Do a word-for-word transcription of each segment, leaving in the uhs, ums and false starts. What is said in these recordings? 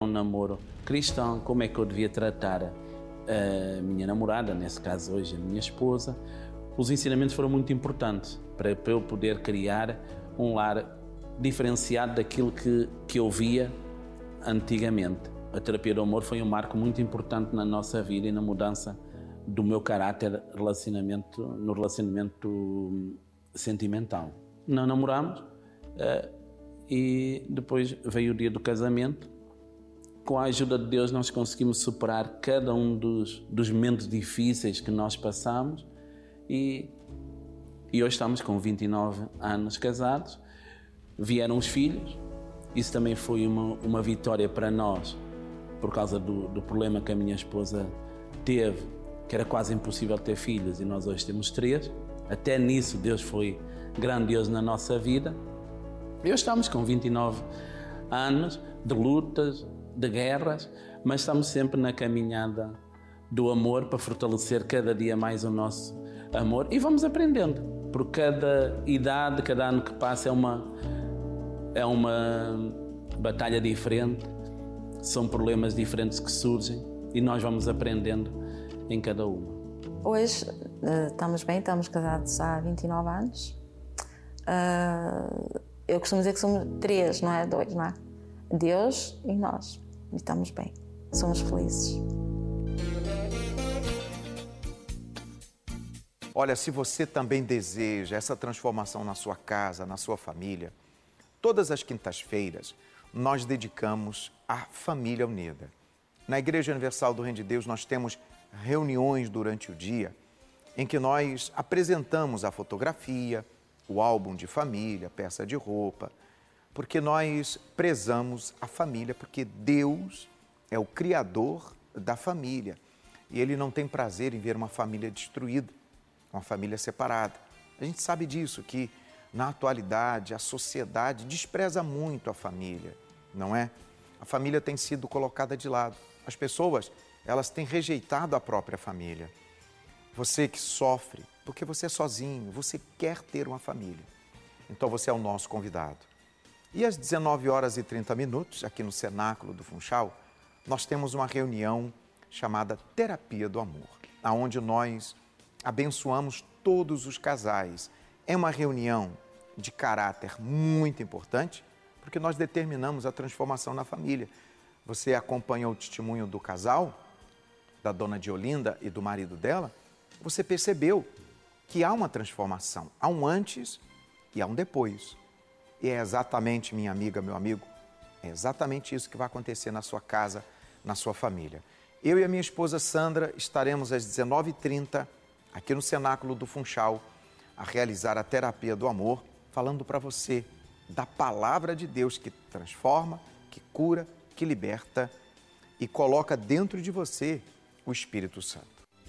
namoro cristão, como é que eu devia tratar a minha namorada, nesse caso hoje a minha esposa. Os ensinamentos foram muito importantes para eu poder criar um lar diferenciado daquilo que, que eu via antigamente. A terapia do amor foi um marco muito importante na nossa vida e na mudança do meu caráter relacionamento, no relacionamento sentimental. Não namoramos uh, e depois veio o dia do casamento. Com a ajuda de Deus nós conseguimos superar cada um dos, dos momentos difíceis que nós passamos e, e hoje estamos com vinte e nove anos casados. Vieram os filhos, isso também foi uma, uma vitória para nós por causa do, do problema que a minha esposa teve, que era quase impossível ter filhos e nós hoje temos três. Até nisso Deus foi grandioso na nossa vida. E hoje estamos com vinte e nove anos de lutas, de guerras, mas estamos sempre na caminhada do amor para fortalecer cada dia mais o nosso amor e vamos aprendendo. Por cada idade, cada ano que passa é uma, é uma batalha diferente, são problemas diferentes que surgem e nós vamos aprendendo em cada uma. Hoje uh, estamos bem, estamos casados há vinte e nove anos. Uh, eu costumo dizer que somos três, não é? Dois, não é? Deus e nós. E estamos bem. Somos felizes. Olha, se você também deseja essa transformação na sua casa, na sua família, todas as quintas-feiras nós dedicamos à Família Unida. Na Igreja Universal do Reino de Deus nós temos reuniões durante o dia em que nós apresentamos a fotografia, o álbum de família, peça de roupa, porque nós prezamos a família, porque Deus é o Criador da família e Ele não tem prazer em ver uma família destruída, uma família separada. A gente sabe disso, que na atualidade a sociedade despreza muito a família, não é? A família tem sido colocada de lado. As pessoas, elas têm rejeitado a própria família. Você que sofre, porque você é sozinho, você quer ter uma família. Então você é o nosso convidado. E às dezenove horas e trinta minutos, aqui no Cenáculo do Funchal, nós temos uma reunião chamada Terapia do Amor, onde nós abençoamos todos os casais. É uma reunião de caráter muito importante, porque nós determinamos a transformação na família. Você acompanhou o testemunho do casal, da dona Diolinda e do marido dela, você percebeu que há uma transformação, há um antes e há um depois. E é exatamente, minha amiga, meu amigo, é exatamente isso que vai acontecer na sua casa, na sua família. Eu e a minha esposa Sandra estaremos às dezenove e trinta, aqui no Cenáculo do Funchal, a realizar a Terapia do Amor, falando para você da Palavra de Deus que transforma, que cura, que liberta e coloca dentro de você o Espírito Santo.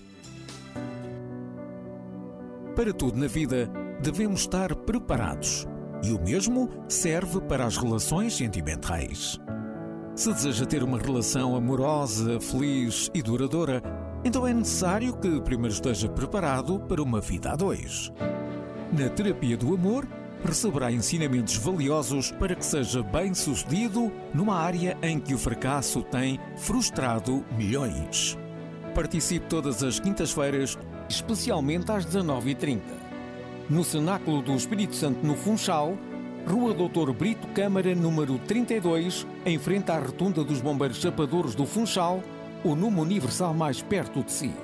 Para tudo na vida, devemos estar preparados. E o mesmo serve para as relações sentimentais. Se deseja ter uma relação amorosa, feliz e duradoura, então é necessário que primeiro esteja preparado para uma vida a dois. Na Terapia do Amor, receberá ensinamentos valiosos para que seja bem-sucedido numa área em que o fracasso tem frustrado milhões. Participe todas as quintas-feiras, especialmente às dezenove e trinta. No Cenáculo do Espírito Santo, no Funchal, Rua doutor Brito Câmara, número trinta e dois, em frente à Rotunda dos Bombeiros Chapadores do Funchal, o número universal mais perto de si.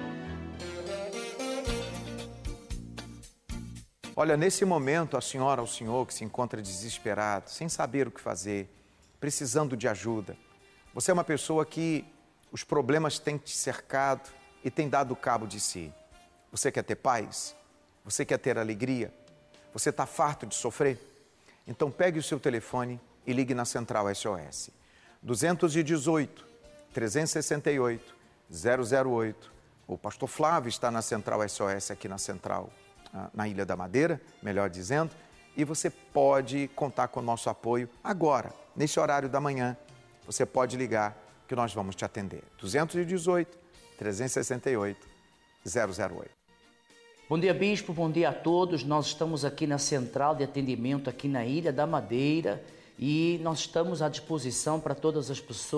Olha, nesse momento, a senhora ou o senhor que se encontra desesperado, sem saber o que fazer, precisando de ajuda, você é uma pessoa que os problemas têm te cercado e têm dado cabo de si. Você quer ter paz? Você quer ter alegria? Você está farto de sofrer? Então pegue o seu telefone e ligue na Central S O S. dois um oito, três seis oito, zero zero oito. O pastor Flávio está na Central S O S, aqui na Central, na Ilha da Madeira, melhor dizendo, e você pode contar com o nosso apoio agora, nesse horário da manhã. Você pode ligar que nós vamos te atender. dois um oito, três seis oito, zero zero oito. Bom dia, Bispo, bom dia a todos. Nós estamos aqui na Central de Atendimento, aqui na Ilha da Madeira, e nós estamos à disposição para todas as pessoas